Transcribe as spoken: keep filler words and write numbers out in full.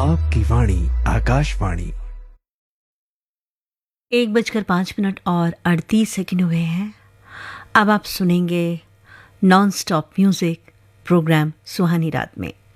आपकी वाणी आकाशवाणी। एक बजकर पाँच मिनट और अड़तीस सेकंड हुए हैं। अब आप सुनेंगे नॉन स्टॉप म्यूजिक प्रोग्राम सुहानी रात में।